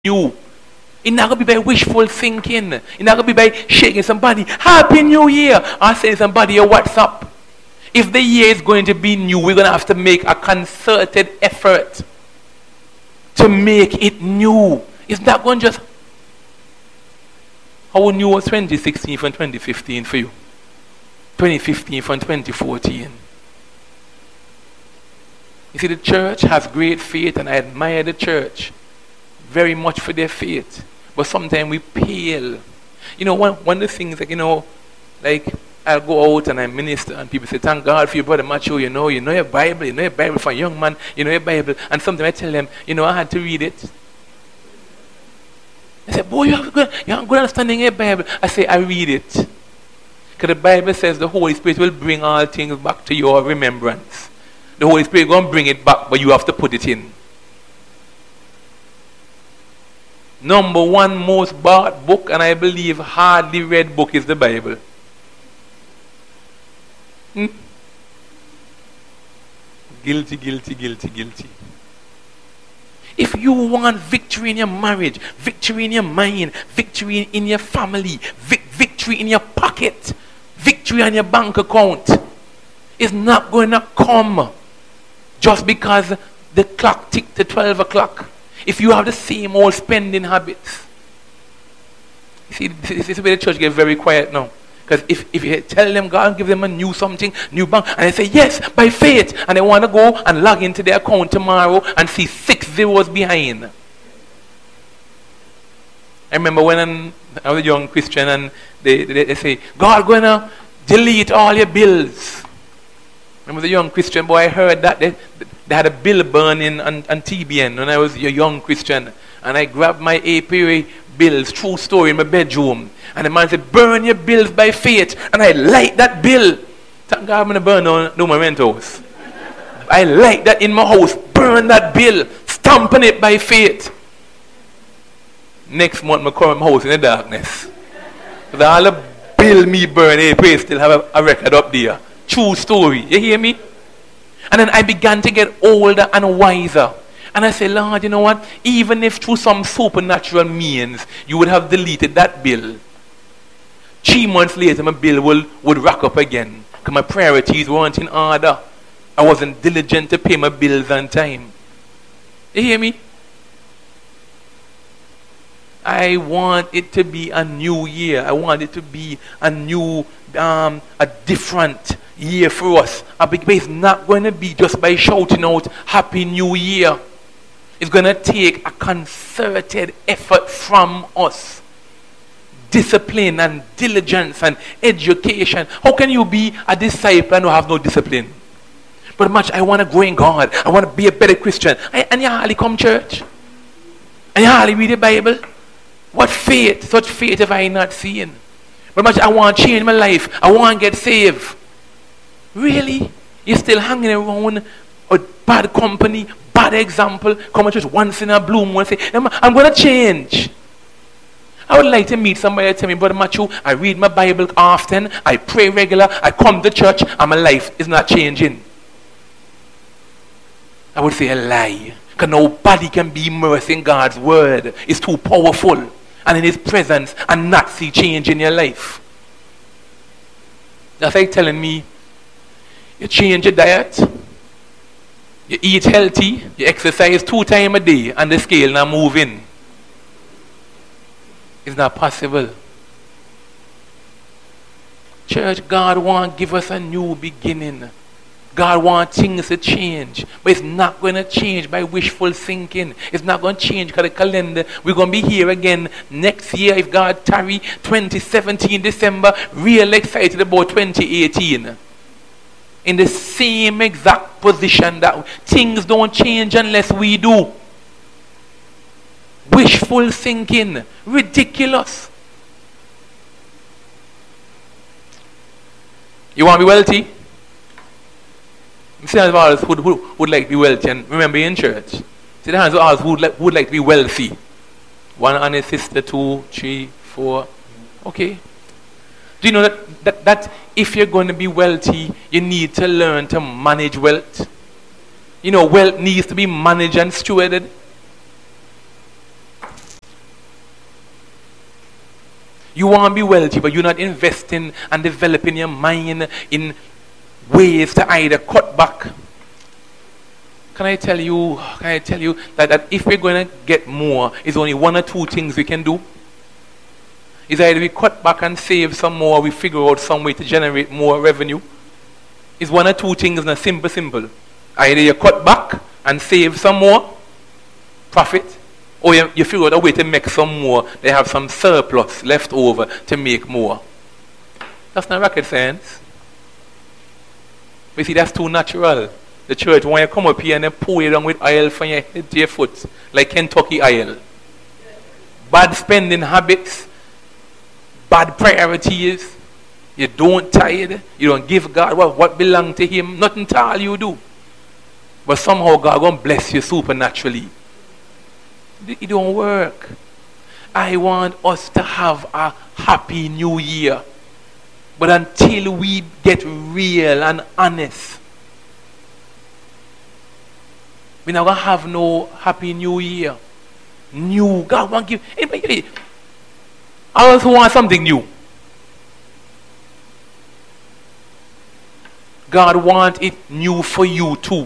new. It's not going to be by wishful thinking. It's not going to be by shaking somebody, Happy New Year, or sending somebody a WhatsApp. If the year is going to be new, we're going to have to make a concerted effort to make it new. It's not going to just... How new was 2016 from 2015 for you? 2015 from 2014. You see, the church has great faith, and I admire the church very much for their faith. But sometimes we pale. You know, one of the things, like I'll go out and I minister and people say, thank God for your brother Macho, you know your Bible for a young man, you know your Bible. And sometimes I tell them, I had to read it. I say, boy, you have good understanding your Bible. I say, I read it. Because the Bible says the Holy Spirit will bring all things back to your remembrance. The Holy Spirit will bring it back, but you have to put it in. Number one most bought book, and I believe hardly read book, is the Bible. Guilty. If you want victory in your marriage, victory in your mind, victory in your family, victory in your pocket, victory on your bank account, it's not going to come just because the clock ticked to 12 o'clock. If you have the same old spending habits. You see, this is where the church gets very quiet now. Because if you tell them God give them a new something, new bank, and they say yes, by faith, and they want to go and log into their account tomorrow and see 6 zeros behind. I remember when I was a young Christian and they say, God going to delete all your bills. I was a young Christian boy, I heard that they had a bill burning on TBN when I was a young Christian. And I grabbed my APA bills, true story, in my bedroom. And the man said, burn your bills by faith. And I light that bill. Thank God I'm going to burn down my rent house. I light that in my house, burn that bill, stamping it by faith. Next month, I come to my house in the darkness. Because all the bill me burn, APA still have a record up there. True story. You hear me? And then I began to get older and wiser. And I said, Lord, you know what? Even if through some supernatural means, you would have deleted that bill, 3 months later, my bill would rack up again. Because my priorities weren't in order. I wasn't diligent to pay my bills on time. You hear me? I want it to be a new year. I want it to be a new, a different year for us. It's not going to be just by shouting out Happy New Year. It's going to take a concerted effort from us. Discipline and diligence and education. How can you be a disciple and have no discipline? But much I want to grow in God. I want to be a better Christian. And you hardly come church. And you hardly read the Bible. What faith, such faith have I not seen? But much I want to change my life. I want to get saved. Really? You're still hanging around a bad company, bad example, come to church once in a blue moon and say, I'm going to change. I would like to meet somebody that tell me, Brother Matthew, I read my Bible often, I pray regular, I come to church, and my life is not changing. I would say a lie. Because nobody can be immersed in God's word. It's too powerful. And in his presence, and not see change in your life. That's like telling me, you change your diet, you eat healthy, you exercise 2 times a day, and the scale now moving. It's not possible. Church, God wants to give us a new beginning. God wants things to change. But it's not going to change by wishful thinking. It's not going to change because the calendar, we're going to be here again next year if God tarry, 2017 December, real excited about 2018. In the same exact position that things don't change unless we do. Wishful thinking. Ridiculous. You want to be wealthy? See the hands of all who would like to be wealthy and remember in church. See the hands of all who would like to be wealthy. 1 honest sister, 2, 3, 4. Okay. Do you know that if you're going to be wealthy, you need to learn to manage wealth? Wealth needs to be managed and stewarded. You want to be wealthy, but you're not investing and developing your mind in ways to either cut back. Can I tell you that if we're going to get more, it's only one or two things we can do. It's either we cut back and save some more, or we figure out some way to generate more revenue. It's one or two things, and simple. Either you cut back and save some more profit, or you figure out a way to make some more. They have some surplus left over to make more. That's not rocket science. But you see, that's too natural. The church, when you come up here and they pour you down with oil from your head to your foot, like Kentucky oil. Bad spending habits, bad priorities. You don't tithe. You don't give God what belongs to Him. Nothing to all you do. But somehow God going to bless you supernaturally. It don't work. I want us to have a happy new year. But until we get real and honest, we're not going to have no happy new year. New. God want to give. Anybody? I also want something new. God wants it new for you too.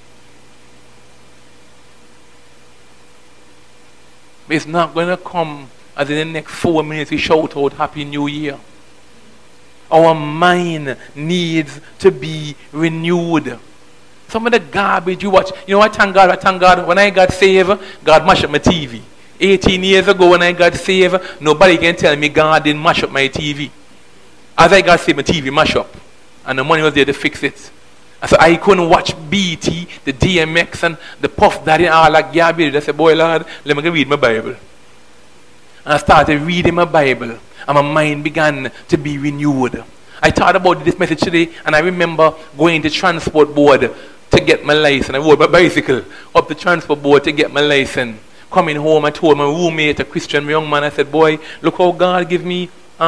But it's not going to come as in the next 4 minutes we shout out Happy New Year. Our mind needs to be renewed. Some of the garbage you watch. You know, I thank God. When I got saved, God mashed up my TV. 18 years ago when I got saved, nobody can tell me God didn't mash up my TV. As I got saved, my TV mashed up. And the money was there to fix it. And so I couldn't watch BT, the DMX, and the Puff Daddy, and all that garbage. I said, boy, Lord, let me go read my Bible. And I started reading my Bible. And my mind began to be renewed. I thought about this message today, and I remember going to transport board to get my license. I rode my bicycle up the transport board to get my license. Coming home, I told my roommate, a Christian young man, I said, boy, look how God give me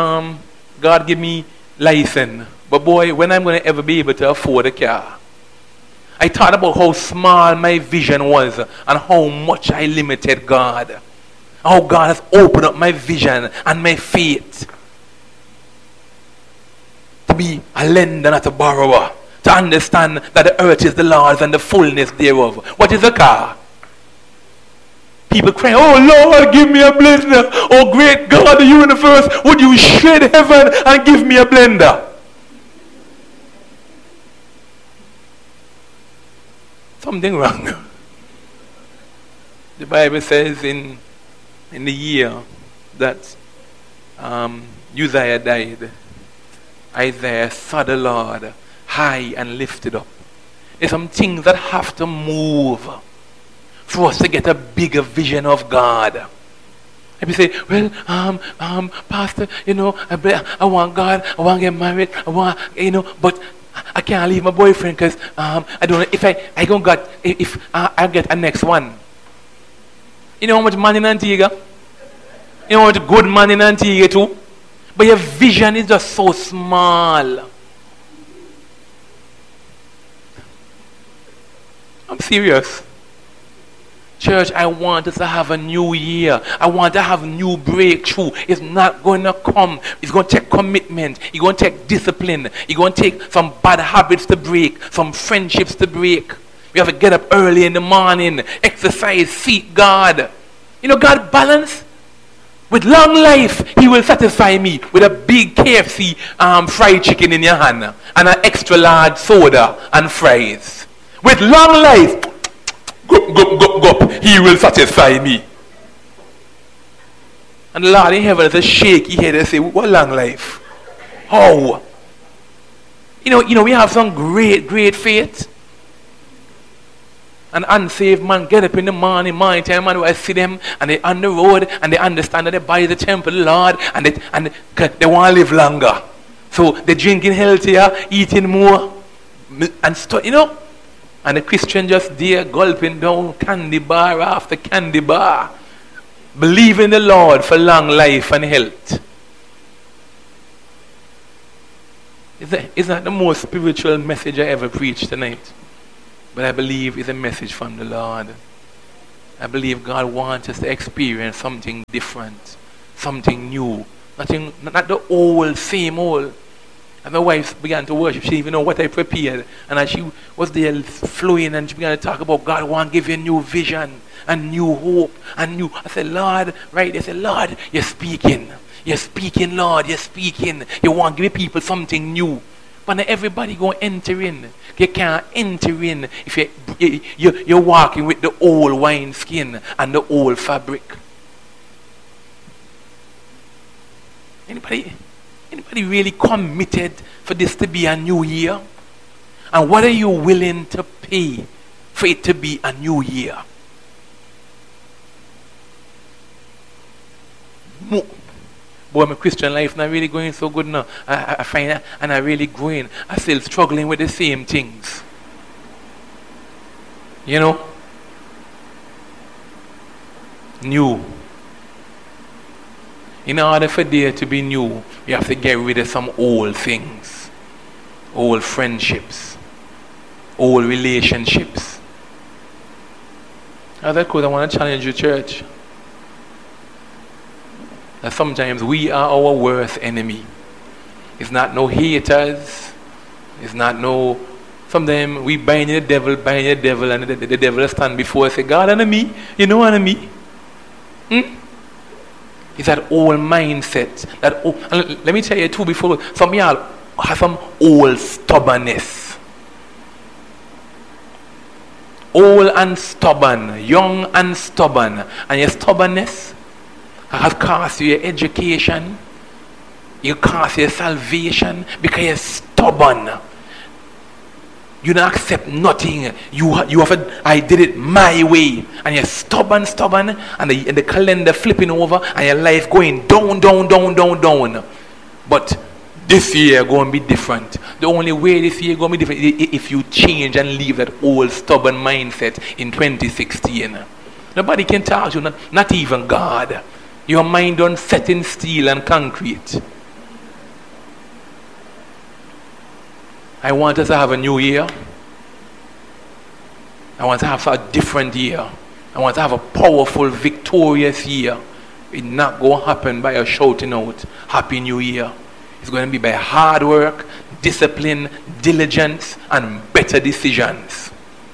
license. But boy, when I'm going to ever be able to afford a car? I thought about how small my vision was and how much I limited God. How God has opened up my vision and my faith to be a lender, not a borrower. To understand that the earth is the Lord's and the fullness thereof. What is a car? People cry, oh Lord, give me a blender. Oh great God of the universe, would you shred heaven and give me a blender? Something wrong. The Bible says in the year that Uzziah died, Isaiah saw the Lord high and lifted up. There's some things that have to move for us to get a bigger vision of God. And we say, well, Pastor, you know, I want God, I want to get married, I want, you know, but I can't leave my boyfriend because I don't know if I get a next one. You know how much money in Antigua? You know how much good money in Antigua too? But your vision is just so small. I'm serious. Church, I want us to have a new year. I want to have new breakthrough. It's not going to come. It's going to take commitment. It's going to take discipline. It's going to take some bad habits to break, some friendships to break. We have to get up early in the morning, exercise, seek God. You know, God balance. With long life, He will satisfy me with a big KFC fried chicken in your hand and an extra large soda and fries. With long life, He will satisfy me. And the Lord in heaven has a shaky head and say, what long life? How? You know, we have some great faith. An unsaved man get up in the morning time, and I see them, and they on the road, and they understand that they buy the temple, Lord, and they want to live longer. So they're drinking healthier, eating more, and stuff, you know. And the Christian just there gulping down candy bar after candy bar, believing the Lord for long life and health. Is that the most spiritual message I ever preached tonight? But I believe it's a message from the Lord. I believe God wants us to experience something different, something new, Not the old, same old. And my wife began to worship. She didn't even know what I prepared. And as she was there flowing and she began to talk about God want to give you a new vision and new hope and new. I said, Lord, right? They said, Lord, you're speaking. You're speaking, Lord. You're speaking. You want to give people something new. But not everybody going to enter in. You can't enter in if you're walking with the old wine skin and the old fabric. Anybody really committed for this to be a new year? And what are you willing to pay for it to be a new year? Boy, my Christian life not really going so good now. I find that, and I really growing. I still struggling with the same things. You know? New. In order for there to be new, you have to get rid of some old things. Old friendships. Old relationships. As I could, I want to challenge you, church. That sometimes we are our worst enemy. It's not no haters. It's not no... Sometimes we bind the devil, and the devil stand before us and say, God and me, you know and me. It's that old mindset. And let me tell you too before, some of y'all have some old stubbornness. Old and stubborn, young and stubborn. And your stubbornness has cost you your education. You cost your salvation because you're stubborn. You don't accept nothing. I did it my way. And you're stubborn, and the calendar flipping over, and your life going down. But this year going to be different. The only way this year going to be different is if you change and leave that old stubborn mindset in 2016. Nobody can talk to you, not even God. Your mind don't set in steel and concrete. I want us to have a new year. I want to have a different year. I want to have a powerful, victorious year. It's not going to happen by a shouting out, Happy New Year. It's going to be by hard work, discipline, diligence, and better decisions.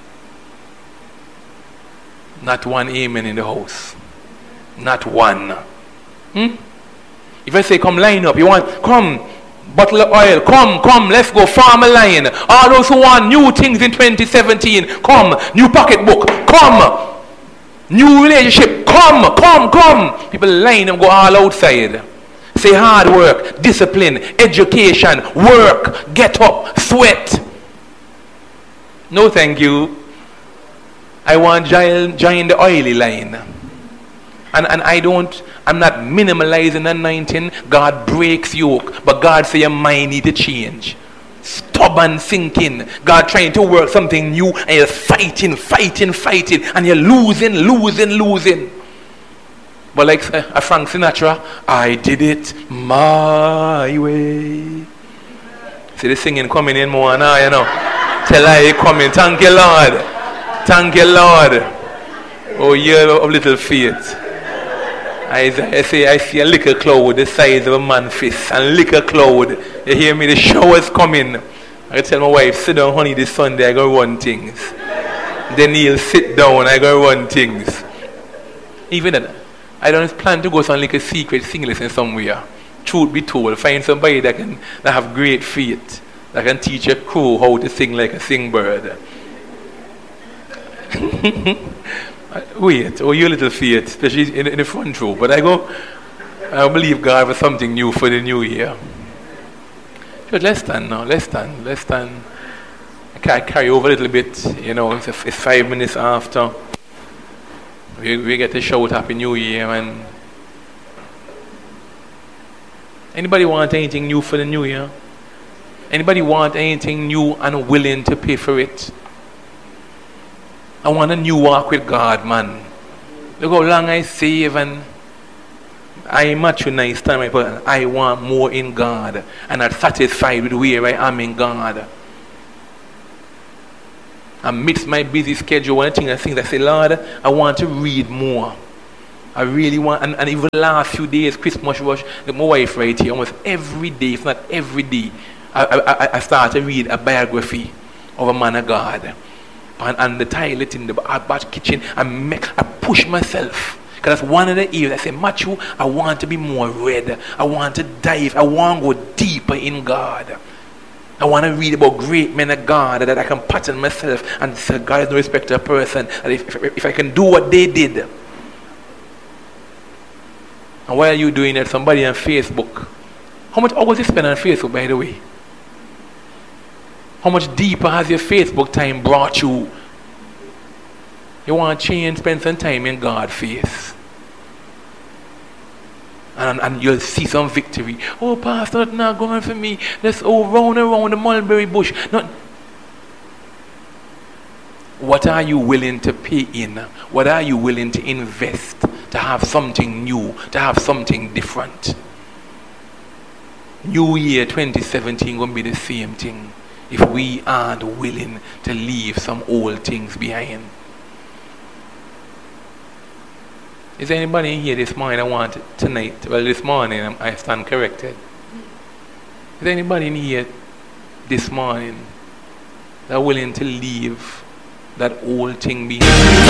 Not one amen in the house. Not one. If I say, come line up, you want, come. Bottle of oil, come, let's go, farm a line. All those who want new things in 2017, come. New pocketbook, come. New relationship, come. People line and go all outside. Say hard work, discipline, education, work, get up, sweat. No thank you. I want join the oily line. And I'm not minimalizing anointing. God breaks yoke. But God says your mind need to change. Stubborn thinking. God trying to work something new and you're fighting. And you're losing. But like Frank Sinatra, I did it my way. See the singing coming in more now, you know. Tell I coming. Thank you, Lord. Oh, year of little faith. I see a little cloud the size of a man's fist. And little cloud. You hear me? The shower's coming. I tell my wife, sit down, honey, this Sunday I go run things. Then he'll sit down, I go run things. Even then, I don't plan to go to like a secret sing lesson somewhere. Truth be told, find somebody that have great faith, that can teach a crow how to sing like a sing bird. Wait, you little faith, especially in the front row. But I believe God for something new for the new year. But let's stand now, let's stand. I carry over a little bit, you know, it's 5 minutes after. We get to shout Happy New Year. And anybody want anything new for the new year? Anybody want anything new and willing to pay for it? I want a new walk with God, man. Look how long I save and I mature time, but I want more in God. And I'm satisfied with where I am in God. I mix my busy schedule. One thing I say, Lord, I want to read more. I really want, and even the last few days, Christmas rush, my wife right here, almost every day, if not every day, I start to read a biography of a man of God. And the toilet in the bath kitchen, I push myself. Because that's one of the areas I say, Matthew, I want to be more read. I want to dive. I want to go deeper in God. I want to read about great men of God that I can pattern myself and say, God is no respecter of person. And if I can do what they did. And why are you doing that? Somebody on Facebook. How much hours you spend on Facebook, by the way? How much deeper has your Facebook time brought you? You want to change, spend some time in God's face. And you'll see some victory. Oh, Pastor, that's not going for me. Let's go round and round the mulberry bush. Not. What are you willing to pay in? What are you willing to invest to have something new, to have something different? New Year 2017 going to be the same thing if we aren't willing to leave some old things behind. Is there anybody in here this morning this morning I stand corrected. Is there anybody in here this morning that willing to leave that old thing behind?